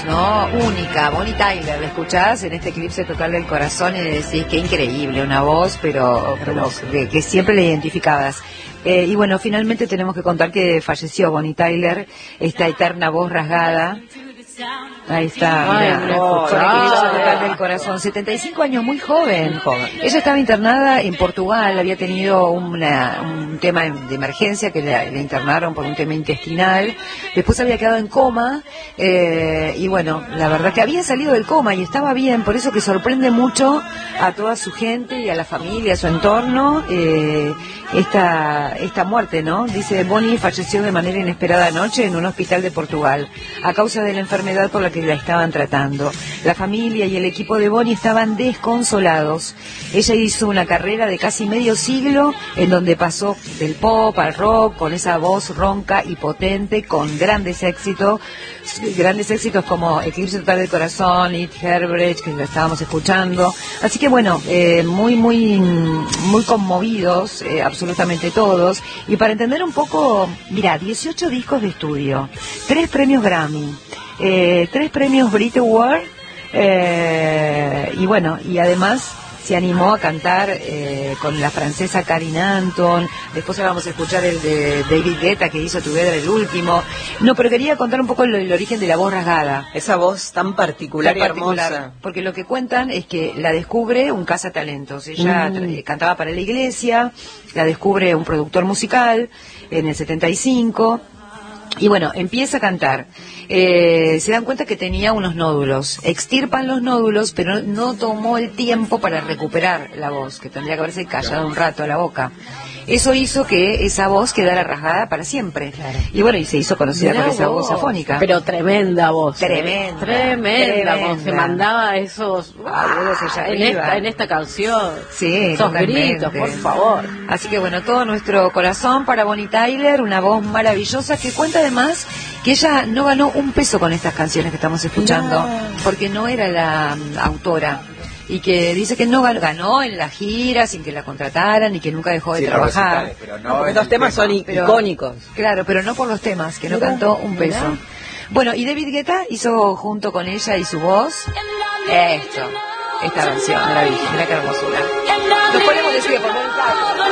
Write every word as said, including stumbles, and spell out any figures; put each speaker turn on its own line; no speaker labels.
voz, ¿no? Única, Bonnie Tyler, la escuchás en este eclipse tocarle el corazón y decís que increíble, una voz, pero, pero que, que siempre la identificabas. Eh, y bueno, finalmente tenemos que contar que falleció Bonnie Tyler, esta eterna voz rasgada. Ahí está,
Ay,
mirá,
no,
con el
no,
eclipse
no,
total
no.
del corazón, setenta y cinco años, muy joven. joven. Ella estaba internada en Portugal, había tenido una, un tema de emergencia que la, la internaron por un tema intestinal, después había quedado en coma, eh, y bueno, la verdad que había salido del coma y estaba bien, por eso que sorprende mucho a toda su gente y a la familia, a su entorno, eh, esta, esta muerte, ¿no? Dice, Bonnie falleció de manera inesperada anoche en un hospital de Portugal, a causa de la enfermedad por la que la estaban tratando. La familia y el equipo de Bonnie estaban desconsolados. Ella hizo una carrera de casi medio siglo en donde pasó del pop al rock con esa voz ronca y potente, con grandes éxitos, grandes éxitos como Eclipse Total del Corazón, It Herbert, que lo estábamos escuchando. Así que bueno, eh, muy, muy, muy conmovidos, eh, absolutamente todos. Y para entender un poco, mira, dieciocho discos de estudio, tres premios Grammy, Eh, tres premios Brit Award, eh, y bueno, y además se animó a cantar eh, con la francesa Karin Anton. Después vamos a escuchar el de David Guetta, que hizo Together, el último. No, pero quería contar un poco el, el origen de la voz rasgada.
Esa voz tan particular,
Tan particular,
y hermosa.
porque lo que cuentan es que la descubre un cazatalentos. Ella mm. tra- cantaba para la iglesia, la descubre un productor musical en el setenta y cinco. Y bueno, empieza a cantar. Eh, se dan cuenta que tenía unos nódulos. Extirpan los nódulos, pero no tomó el tiempo para recuperar la voz, que tendría que haberse callado un rato la boca. Eso hizo que esa voz quedara rasgada para siempre. Claro. Y bueno, y se hizo conocida por esa voz afónica.
Pero tremenda voz.
Tremenda.
¿eh? Tremenda,
tremenda
voz. Se mandaba esos
agudos allá
en
arriba.
esta, en esta canción.
Sí,
esos
totalmente.
gritos, por favor.
Así que bueno, todo nuestro corazón para Bonnie Tyler, una voz maravillosa que cuenta además que ella no ganó un peso con estas canciones que estamos escuchando, no. porque no era la um, autora. Y que dice que no ganó, ganó en la gira sin que la contrataran y que nunca dejó de
sí,
trabajar.
Recitales, pero no, no, porque estos temas tema. son pero, icónicos.
Claro, pero no por los temas, que no
Mira,
cantó un peso.
mira.
Bueno, y David Guetta hizo junto con ella y su voz esto, esta versión maravillosa. Mira qué hermosura. Nos ponemos de pie por el